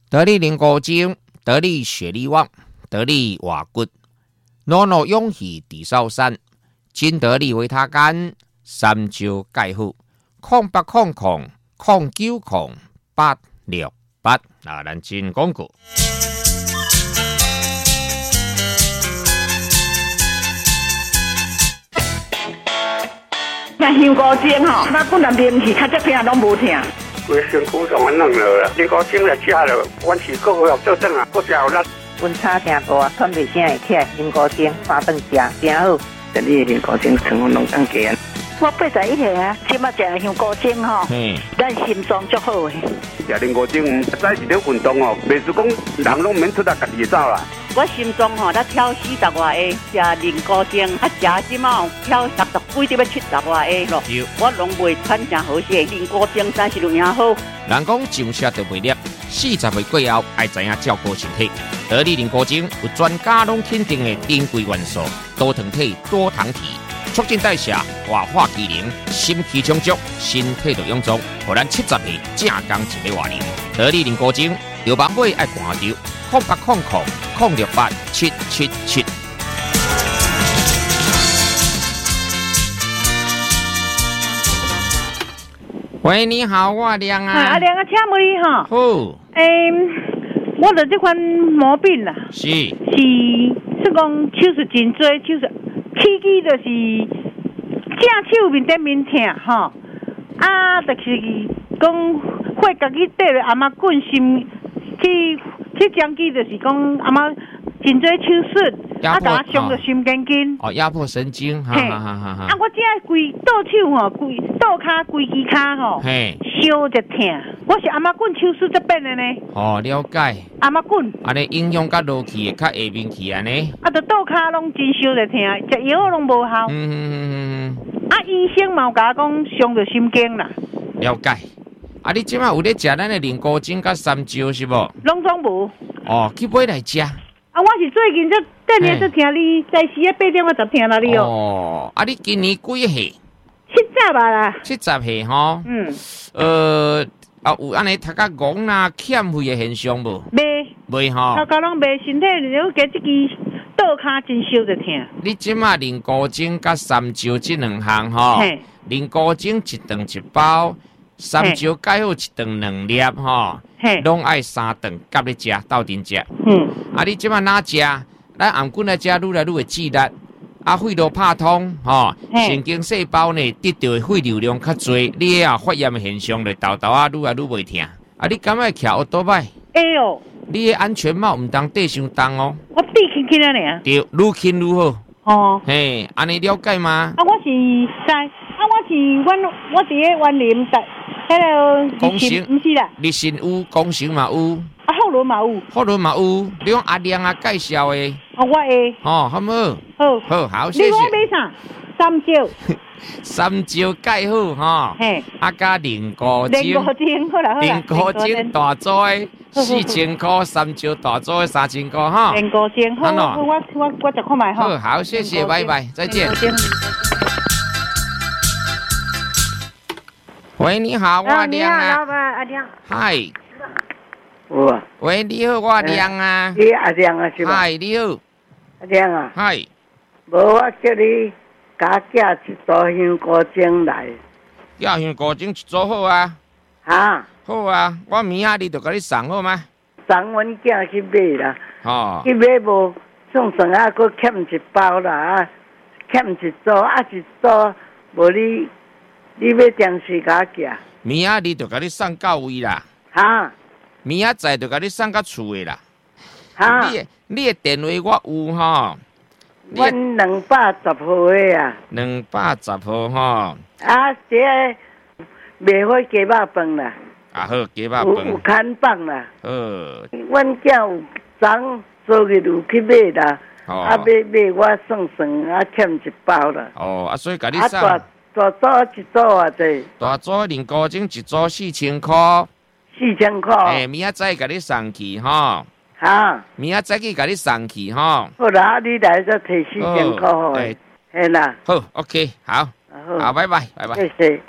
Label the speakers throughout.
Speaker 1: 得力灵骨精，得力血力旺，得力瓦骨，诺诺勇气地少山，金得力维他干，三招盖护，0800090868。那咱进广告。
Speaker 2: 像香菇精吼，那本来面去，较这片拢无疼。
Speaker 3: 规身躯上安弄了啦，香菇精来吃了，阮是够好做阵啊，够食有力。
Speaker 4: 温差真大，喘袂声会起来，香菇精饭饭食真好。
Speaker 3: 这里的香菇精成分拢更低。
Speaker 2: 我81岁啊，即马食香菇精吼，咱心脏足好诶。
Speaker 3: 食香菇精，早是咧运动哦，袂是讲人拢免出来家己走啦。
Speaker 5: 我心脏吼，才跳40外下，食灵菇精，食即马跳60几，要70外下咯。我拢袂喘真好势，灵菇精真是有影好。
Speaker 1: 人讲上车就袂粒，40岁过后爱知影照顾身体。得力灵菇精有专家拢肯定的珍贵元素，多糖体、多糖体，促进代谢、活化机能、心气充足，身体就臃肿，互咱70岁正刚一个活龄。得力灵菇精，有网买爱看着0800068777。喂，你好，我亮啊。
Speaker 6: 阿亮啊，请问你哈？
Speaker 1: 好。
Speaker 6: 我的这款毛病啦，
Speaker 1: 是
Speaker 6: 讲手术真多，手术起机就是正手面顶面疼吼，就是讲会家己缀了阿妈棍心去讲机，就是讲阿妈真多手术，甲我伤着心筋筋。
Speaker 1: 压迫神经，哈。
Speaker 6: 我这规倒手吼，规倒骹规支骹吼，烧着疼。我是阿妈棍手术这边的呢。
Speaker 1: 了解。
Speaker 6: 阿妈棍。
Speaker 1: 安尼影响较落去，较下面去安尼。
Speaker 6: 就倒骹拢真烧着疼，食药拢无效。医生嘛有甲我讲伤着心经啦。
Speaker 1: 了解。你即马有咧食咱的灵菇精甲三椒是无？
Speaker 6: 拢总无。
Speaker 1: 去买来食。
Speaker 6: 我是最近这年是听你在时啊8点我就听到你哦。
Speaker 1: 你今年几岁
Speaker 6: ？70啦。
Speaker 1: 70岁吼。有安尼头壳戆啦、欠肺的现象无？袂吼。
Speaker 6: 头壳拢袂，身体如加这支倒骹真烧着疼。
Speaker 1: 你即马灵菇精甲三椒这两项吼，灵菇精一顿一包，三椒盖好一顿2粒吼，拢爱3顿夹咧食，斗阵食。你即马哪食？咱颔棍来食，愈来愈会记力。肺都拍通，神经细胞呢得到的肺流量较侪，你发炎的现象就豆愈来愈袂疼。你敢会骑奥多摆？
Speaker 6: 会哦。
Speaker 1: 你的安全帽唔当戴伤重哦。
Speaker 6: 我戴轻轻啊尔。对，
Speaker 1: 愈轻愈好。安尼了解吗？
Speaker 6: 我是在，我伫咧园林在，
Speaker 1: 工程
Speaker 6: 唔是啦。
Speaker 1: 日新有，工程嘛有。
Speaker 6: 福伦嘛有。福
Speaker 1: 伦嘛有，你用阿亮介绍的。
Speaker 6: 我会。
Speaker 1: 好唔好？好，谢谢。
Speaker 6: 你讲买啥？三椒。
Speaker 1: 三椒盖好加灵菇精。灵菇精大栽4000块，三椒大栽3000块哈。
Speaker 6: 灵菇精好，我再看卖哈。
Speaker 1: 好，谢谢，拜拜，再见。喂，你好，我亮啊。
Speaker 6: 你好，老板，阿亮。
Speaker 1: 嗨。喂，你好，我亮啊。
Speaker 3: 你阿亮啊是吧？
Speaker 1: 嗨，你好。
Speaker 3: 阿亮啊。
Speaker 1: 嗨。
Speaker 3: 无我叫你加寄一组香菇精来。
Speaker 1: 寄香菇精一组好啊。好啊，我明仔日就甲你送好吗？
Speaker 3: 送阮囝去买啦。去买无送剩啊，佫欠一包啦，欠一组一组，无你要定时甲寄。
Speaker 1: 明仔日就甲你送到位啦。明仔载就甲你送到厝的啦。你的电话我有吼。
Speaker 3: 阮210号的啊。
Speaker 1: 210号吼。
Speaker 3: 这卖火鸡肉饭啦。
Speaker 1: 好，鸡肉饭。
Speaker 3: 有看棒啦。阮囝有昨日有去买啦。买我送剩欠一包啦。
Speaker 1: 所以甲你送。
Speaker 3: 大组一组啊，对。
Speaker 1: 大组灵菇精一组4000块。
Speaker 3: 4000块。
Speaker 1: 明仔载甲你送去吼。明仔载去甲你送去吼。
Speaker 3: 好啦，你来再摕4000块好诶。嘿啦。
Speaker 1: 好 ，OK， 好，拜拜，拜拜。
Speaker 3: 谢谢。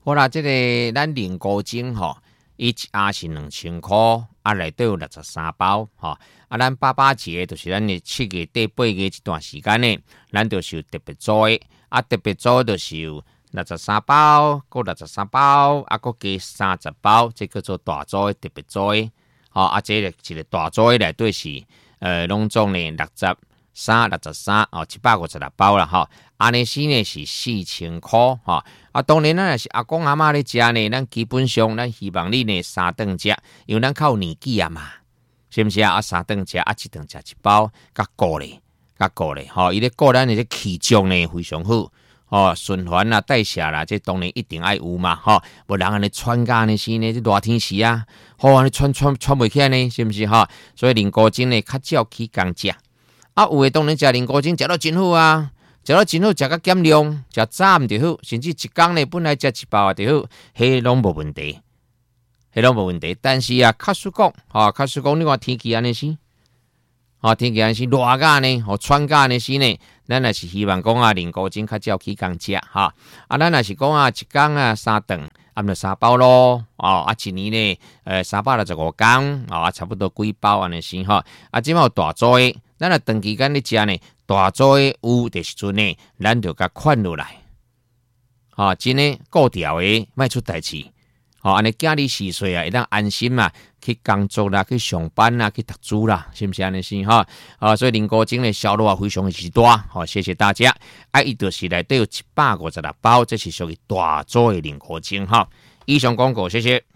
Speaker 1: 好啦，这个咱菱膏精吼，伊一盒是2000块，啊内底有63包吼。啊，咱88节就是咱的7月底8月这段时间呢，咱就是有特别做的，啊特别做就是有63包，搁63包，啊搁加30包，这叫做大做的特别做的。好，啊这个一个大做的内底是拢总呢63、63哦，756包啦吼。安尼是呢是4000块吼。啊，当然咱也是阿公阿嬷咧食呢，咱基本上咱希望你呢3顿食，因为咱靠年纪啊嘛，是毋是啊？啊3顿食，啊1顿食1包，较够咧，吼，伊咧顾咱的这气重呢非常好，吼，循环啦、代谢啦，这当然一定爱有嘛，吼，无人安尼喘甲安尼是呢，这热天时啊，好安尼喘袂起来呢，是毋是哈？所以菱膏精呢较少起工食，啊有诶当然食菱膏精食到真好啊。食到真好，食到减量，食早就好，甚至一工呢本来食1包就好，迄拢无问题，但是啊，卡叔讲，你看天气安尼是，天气安尼是热甲呢，喘甲呢是呢，咱也是希望讲啊，菱膏精较少起工食哈，啊，咱也是讲啊，一工啊3顿，啊，就3包咯，啊，一年呢，365工，啊，差不多几包安尼是哈，啊，即马有大做诶，咱啊长期间咧食呢。大做诶有的时阵呢，咱就甲款落来，真诶顾调诶，卖出代志，安尼囝儿4岁啊，会当安心啊，去工作啦，去上班啦，去读书啦，是毋是安尼是哈？所以菱膏精诶销路啊非常之大，谢谢大家。伊就是内底有156包，这是属于大做诶菱膏精哈。以上广告，谢谢。